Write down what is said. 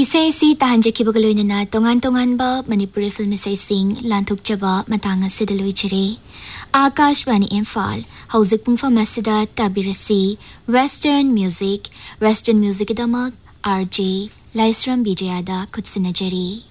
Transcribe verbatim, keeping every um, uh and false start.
Isay si tahanjakibagaloy na na tongan-tongan ba Manipuri film isay sing lantuk jaba matanga sidaloy jire. Akashvani Imphal, hauzik pung famasida tabirasi, Western Music, Western Music idamak, R J, Laisram Bijayada kutsinajari.